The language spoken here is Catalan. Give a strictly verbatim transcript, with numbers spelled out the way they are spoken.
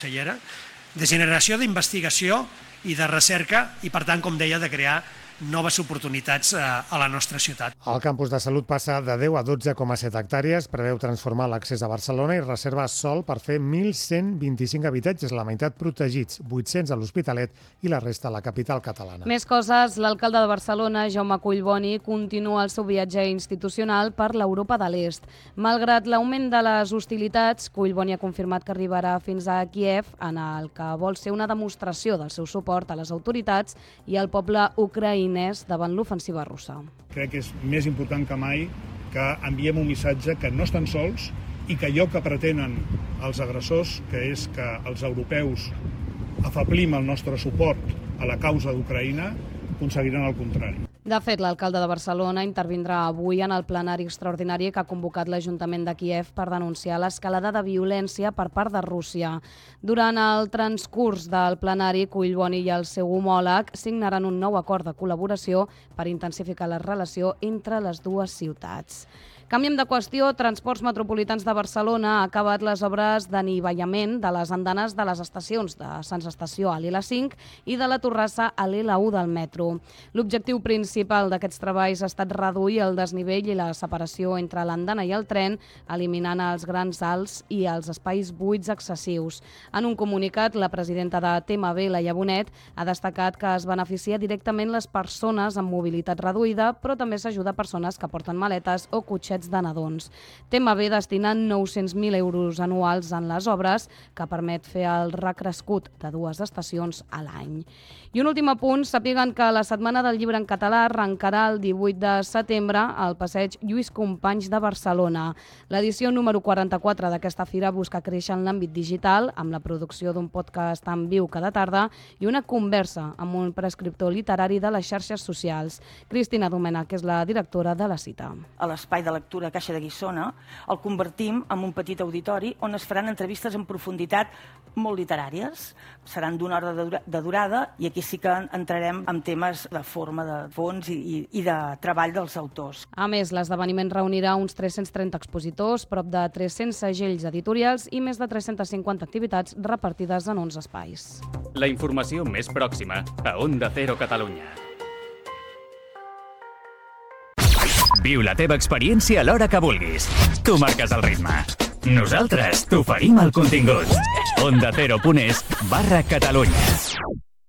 de generació d'investigació i de recerca i, per tant, com deia, de crear noves oportunitats a la nostra ciutat. El campus de salut passa de deu a dotze coma set hectàrees, preveu transformar l'accés a Barcelona i reserva sòl per fer mil cent vint-i-cinc habitatges, la meitat protegits, vuit-cents a l'Hospitalet i la resta a la capital catalana. Més coses, l'alcalde de Barcelona, Jaume Collboni, continua el seu viatge institucional per l'Europa de l'Est. Malgrat l'augment de les hostilitats, Collboni ha confirmat que arribarà fins a Kíev, en el que vol ser una demostració del seu suport a les autoritats i al poble ucraïnès davant l'ofensiva russa. Crec que és més important que mai que enviem un missatge que no estan sols i que allò que pretenen els agressors, que és que els europeus afablim el nostre suport a la causa d'Ucraïna, aconseguiran el contrari. De fet, l'alcalde de Barcelona intervindrà avui en el plenari extraordinari que ha convocat l'Ajuntament de Kíev per denunciar l'escalada de violència per part de Rússia. Durant el transcurs del plenari, Collboni i el seu homòleg signaran un nou acord de col·laboració per intensificar la relació entre les dues ciutats. Canviem de qüestió. Transports Metropolitans de Barcelona ha acabat les obres d'anivellament de les andanes de les estacions de Sants Estació a l'I L A cinc i de la Torrassa a l'I L A u del metro. L'objectiu principal d'aquests treballs ha estat reduir el desnivell i la separació entre l'andana i el tren, eliminant els grans alts i els espais buits excessius. En un comunicat, la presidenta de T M B, Laia Bonet, ha destacat que es beneficia directament les persones amb mobilitat reduïda, però també s'ajuda a persones que porten maletes o cotxets de nadons. T M B destina nou-cents mil euros anuals en les obres, que permet fer el recrescut de dues estacions a l'any. I un últim apunt, sàpiguen que la Setmana del Llibre en Català arrencarà el divuit de setembre al passeig Lluís Companys de Barcelona. L'edició número quaranta-quatre d'aquesta fira busca créixer en l'àmbit digital, amb la producció d'un podcast en viu cada tarda i una conversa amb un prescriptor literari de les xarxes socials. Cristina Domènech és la directora de la cita. A l'espai de lectura Caixa de Guissona el convertim en un petit auditori on es faran entrevistes en profunditat molt literàries. Seran d'una hora de durada i aquí sí que entrarem en temes de forma, de fons i, i de treball dels autors. A més, l'esdeveniment reunirà uns tres-cents trenta expositors, prop de tres-cents segells editorials i més de tres-centes cinquanta activitats repartides en onze espais. La informació més pròxima a Onda Cero Catalunya. Viu la teva experiència a l'hora que vulguis. Tu marques el ritme. Nosaltres t'oferim el contingut. onda cero punt es barra Catalunya.